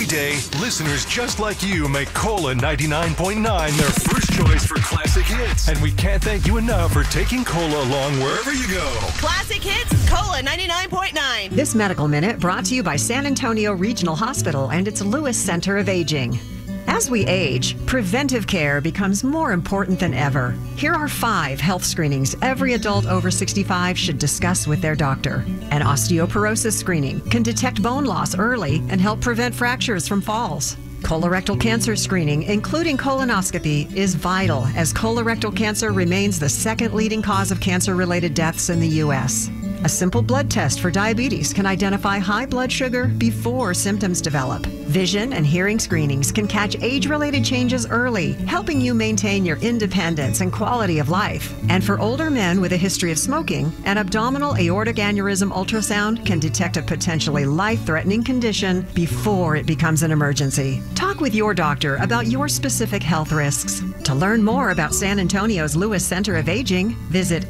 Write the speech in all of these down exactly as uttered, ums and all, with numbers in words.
day, listeners just like you make Cola ninety-nine point nine their first choice for classic hits. And we can't thank you enough for taking Cola along wherever you go. Classic hits, Cola ninety-nine point nine. This Medical Minute brought to you by San Antonio Regional Hospital and its Lewis Center of Aging. As we age, preventive care becomes more important than ever. Here are five health screenings every adult over sixty-five should discuss with their doctor. An osteoporosis screening can detect bone loss early and help prevent fractures from falls. Colorectal cancer screening, including colonoscopy, is vital as colorectal cancer remains the second leading cause of cancer-related deaths in the U S A simple blood test for diabetes can identify high blood sugar before symptoms develop. Vision and hearing screenings can catch age-related changes early, helping you maintain your independence and quality of life. And for older men with a history of smoking, an abdominal aortic aneurysm ultrasound can detect a potentially life-threatening condition before it becomes an emergency. Talk with your doctor about your specific health risks. To learn more about San Antonio's Lewis Center of Aging, visit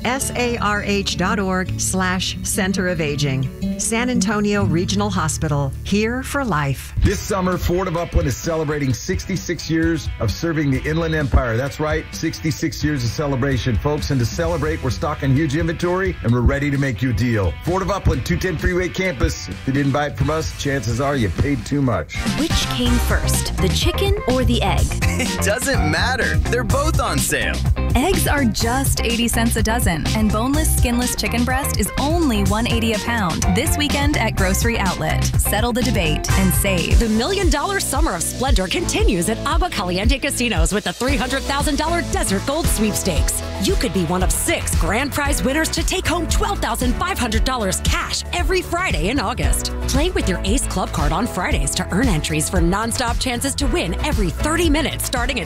sarh.org slash Center of Aging. San Antonio Regional Hospital, here for life. This summer, Ford of Upland is celebrating sixty-six years of serving the Inland Empire. That's right, sixty-six years of celebration, folks. And to celebrate, we're stocking huge inventory and we're ready to make you a deal. Ford of Upland, two ten Freeway Campus. If you didn't buy it from us, chances are you paid too much. Which came first, the chicken or the egg? It doesn't matter. They're both on sale. Eggs are just eighty cents a dozen, and boneless, skinless chicken breast is only one eighty a pound. This weekend at Grocery Outlet. Settle the debate and save. The Million Dollar Summer of Splendor continues at Agua Caliente Casinos with the three hundred thousand dollars Desert Gold Sweepstakes. You could be one of six grand prize winners to take home twelve thousand five hundred dollars cash every Friday in August. Play with your Ace Club card on Fridays to earn entries for nonstop chances to win every thirty minutes starting at